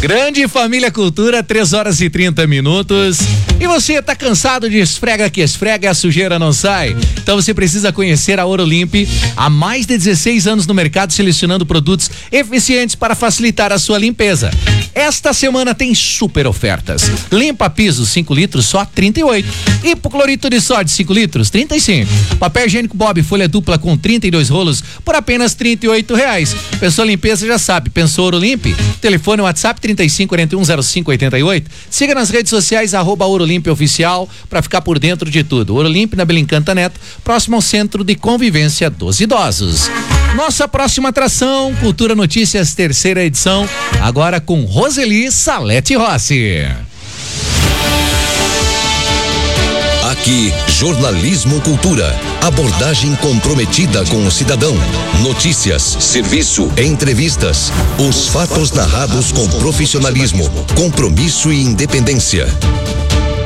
Grande Família Cultura, 3h30. E você tá cansado de esfrega que esfrega e a sujeira não sai? Então você precisa conhecer a Ouro Limp. Há mais de 16 anos no mercado, selecionando produtos eficientes para facilitar a sua limpeza. Esta semana tem super ofertas. Limpa piso 5 litros, só 38. Hipoclorito de sódio 5 litros, 35. Papel higiênico Bob, folha dupla com 32 rolos por apenas R$38. Pensou limpeza, já sabe. Pensou Ouro Limp? Telefone WhatsApp 35410588. Siga nas redes sociais @Ouro Limp Oficial para ficar por dentro de tudo. Ouro Limp na Belincanta Neto, próximo ao Centro de Convivência dos Idosos. Nossa próxima atração, Cultura Notícias, 3ª edição, agora com Roseli Salete Rossi. Aqui, Jornalismo Cultura. Abordagem comprometida com o cidadão. Notícias, serviço, entrevistas. Os fatos narrados com profissionalismo, compromisso e independência.